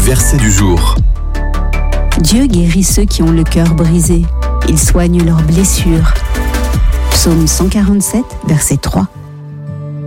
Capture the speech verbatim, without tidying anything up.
verset du jour. Dieu guérit ceux qui ont le cœur brisé. Il soigne leurs blessures. Psaume cent quarante-sept, verset trois.